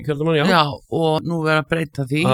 kjördæmanum, já. Já, og nú verður að breyta því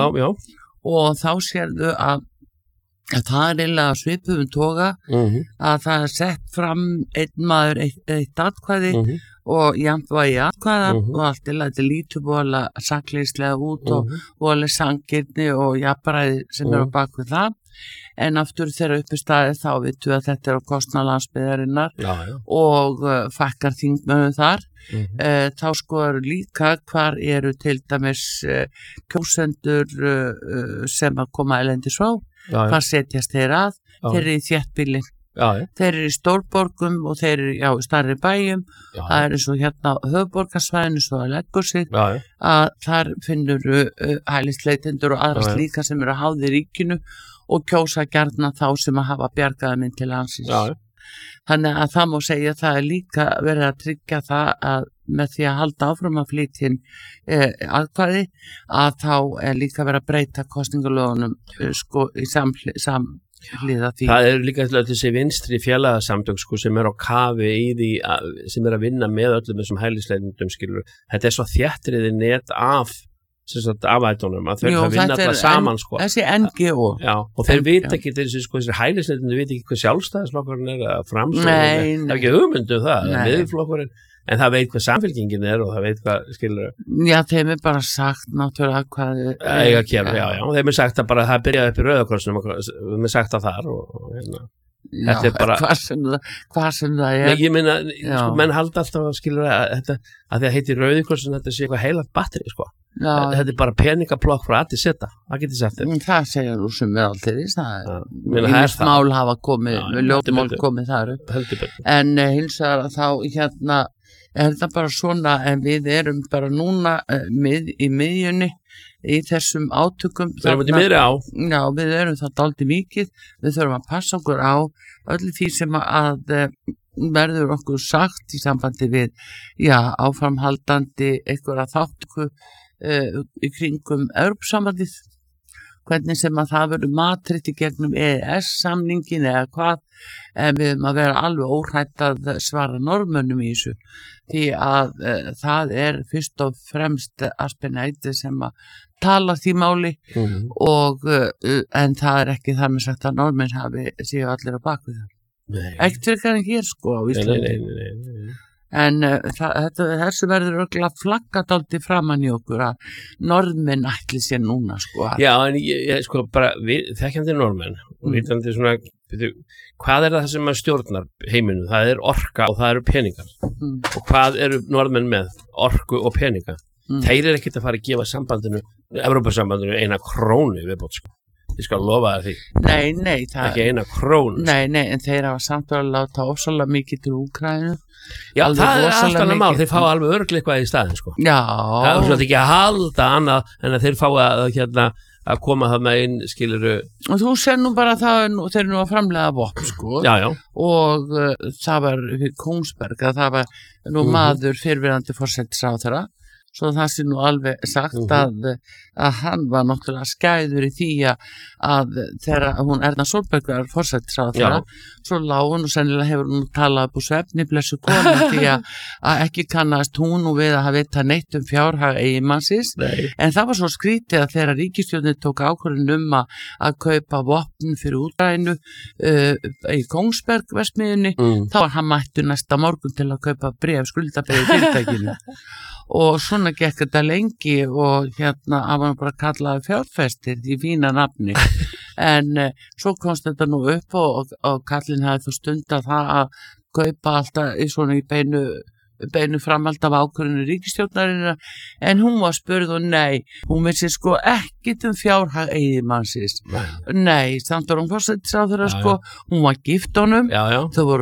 og þá sérðu að það er eiginlega svipuðum toga að það er sett fram einn maður eitt atkvæði og jafnvægi atkvæða og allt til að þetta lítur búinlega sakleyslega út og búinlega sangirni og jafnræði sem eru á bakvið það. En aftur þegar uppi staðið þá vitum við að þetta er á kostnað landsbyggðarinnar og fækkar þingmönnum þar. Þá skoðar líka hvar eru til dæmis kjósendur sem að koma erlendis frá, hvað setjast þeir að, þeir eru í þéttbýli. Þeir eru í stórborgum og þeir eru í stærri bæjum. Það er eins og hérna höfuðborgarsvæðinu svo að leggur sig að þar finnur hælisleitendur og aðra slíka sem eru að háði ríkinu og kjósa gjarna þá sem að hafa bjargaða minn til landsins. Þannig að það má segja að það er líka verið að tryggja það að með því að halda áfram að flytja atkvæði að þá er líka verið að breyta kosningalögunum í samhliða því. Það eru líka þessi vinstri félagasamtök sem eru á kafi í því sem eru að vinna með öllum þessum hælisleitendum skilur. Þetta er svo þéttriði net af afætunum að þau vinna alltaf saman þessi NGO og þeir vita ekki þessi hælisleitendur vita ekki hvað sjálfstæðisflokkurinn er að framsókn það er ekki hugmyndu það miðflokkurinn en það veit hvað samfylkingin er og það veit hvað skilur þeim er bara sagt náttúrulega hvað eiga að gera og þeim er sagt að bara það byrjaði upp í Rauðakrossnum þeim er sagt að þar og þetta er bara hvað sem það er ég meina, menn halda alltaf að skilur að þetta, að því að heiti Rauðakrossin þetta sé eitthvað heilagt batteri þetta er bara peningaplokk frá að til seta það getur sagt þetta það segja þú sem við alltaf mál hafa komið ljótmál komið þar upp en hins vegar þá hérna er þetta bara svona en við erum bara núna í miðjunni í þessum átökum við erum það dálítið mikið við þurfum að passa okkur á öllu því sem að verður okkur sagt í sambandi við áframhaldandi einhverja þáttöku í kringum Evrópusambandið hvernig sem að það verður matritt í gegnum EES-samningin eða hvað en við erum að vera alveg óhrætt að svara Norðmönnum í þessu því að það er fyrst og fremst Aspenæti sem að tala því máli og en það er ekki þar með sagt að Norðmenn séu allir á bakvið það ekkert fyrir hvernig hér á Íslandi en þessu verður örugglega flaggat aldrei framan í okkur að Norðmenn ætli sér núna Já, en ég bara þekkjandi Norðmenn og vitandi svona hvað er það sem að stjórnar heiminum það er orka og það eru peningar og hvað eru Norðmenn með orku og peninga þeir eru ekkert að fara að gefa sambandinu Evrópusambandinu 1 krónu viðbót ég skal lofa það því nei, það ekki 1 krónu nei, en þeir hafa samt að láta ofsalega mikið til Úkraínu Já, það er allt annað mál, þeir fá alveg örugglega eitthvað í staðinn það er svolítið ekki að halda annað en að þeir fá að koma það með inn skiluru og þú sér nú bara það þeir eru nú að framlega vopn og það var Kongsberg að það var nú maður fyrrverandi forsætisráðherra svo það sé nú alveg sagt að hann var náttúrulega skæður í því að þegar hún Erna Solberg var forsætisráðherra svo lá hún og sennilega hefur hún talað upp úr svefni blessu konu því að ekki kannast hún og við að hafa vita neitt fjárhag eiginmannsins en það var svo skrítið að þegar ríkisstjórnin tók ákvörðun að kaupa vopn fyrir Úkraínu í Kongsberg verksmiðjunni þá var hann mættur næsta morgun til að kaupa skuldabréf fyrirtækinu og svona gekk þetta lengi og hérna að hann bara kallaði fjárfestir í fína nafni en svo komst þetta nú upp og kallinn hafði þá stundað það að kaupa alltaf í svona í beinu framhald af ákvörðun ríkisstjórnarinnar en hún var spurð og nei, hún vissi ekkit fjárhag eiginmannsins samt var hún forsætisráðherra hún var gift honum þau voru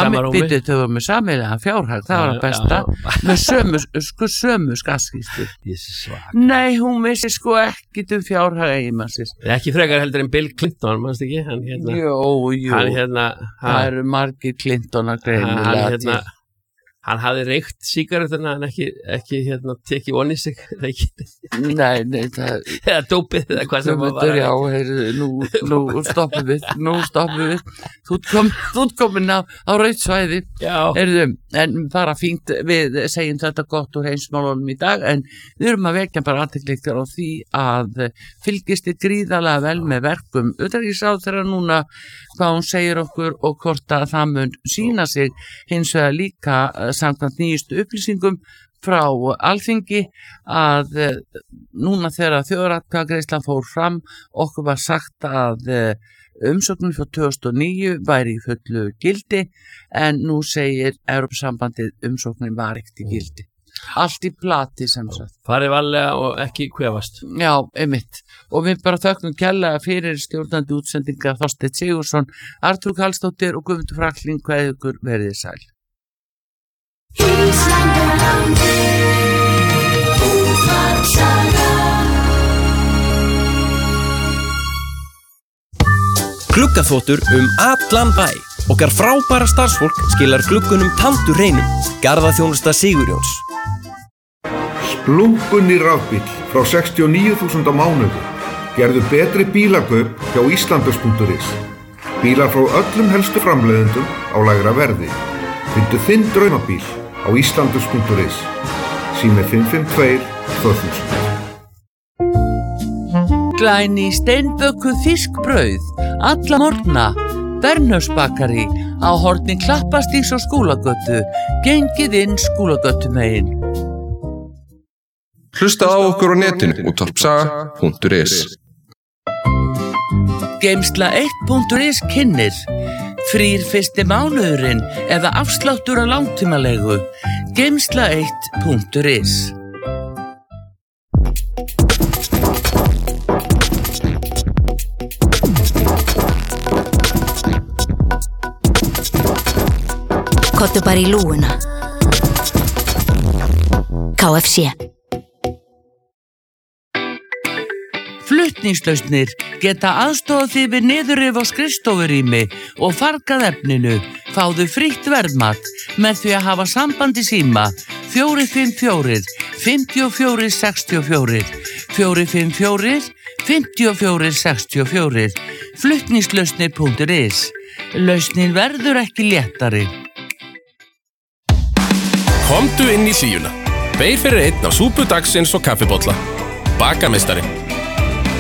með sameiginlegan fjárhag það var að besta með sömu skattskýrslu nei, hún vissi ekkit fjárhag eiginmannsins ekki frekar heldur en Bill Clinton, mannst ekki? Jú, það eru margir Clintonar greinilega Hann hafði reykt sígaretuna en ekki tekið onni sig Nei, það eða dópið eða hvað sem var já, nú stoppum við Þú ert komin á rautt svæði en bara fínt við segjum þetta gott úr heimsmálunum í dag en við erum að vekja bara athygli á því að fylgist gríðarlega vel með verkum utanríkisráðherra núna hvað hún segir okkur og hvort að það mun sýna sig hins vegar líka samkvæmt nýjustu upplýsingum frá Alþingi að núna þegar þjóðaratkvæðagreiðslan fór fram okkur var sagt að umsóknin frá 2009 væri í fullu gildi en nú segir Evrópusambandið umsóknin var ekkert í gildi allt í plati sem sagt farið varlega og ekki kvefast já, einmitt og við bara þökkum kærlega fyrir stjórnandi útsendingar Þorsteinn Sigurðsson, Arnþrúður Karlsdóttir og Guðmundur Franklín kveður ykkur verið sæl Gluggaþvottur allan bæ. Okkar frábæra starfsfólk skilar gluggunum tandur hreinum. Garðaþjónusta Sigurjóns. Splunkunni rafbíll frá 69.000 á mánuði. Gerðu betri bílakaup hjá Íslandus.is. Bílar frá öllum helstu framleiðendum á lægra verði. Fyndu þinn draumabíl á Íslandus.is. Sími 552 2000. Glæni steinbökuð fiskbrauð alla morgna Bernhöfs bakari á horni Klappastígs og Skúlagötu gengið inn Skúlagötu megin Hlusta á okkur á netinu útvarpsaga.is Geymsla 1.is kynnir frýr fyrsti mánuðurinn eða afsláttur á langtímalegu Geymsla 1.is Kottu bara í lúguna. KFC. Flutningslausnir geta aðstofað þig við niðurrif á skrifstofurými og fargað efninu. Fáðu frítt verðmat með því að hafa samband í síma 454 54 64 454 54 64 Flutningslausnir.is Lausnin verður ekki léttari. Komdu inn í hlýjuna. Beið fyrir einn á súpu dagsins og kaffibolla. Bakameistari.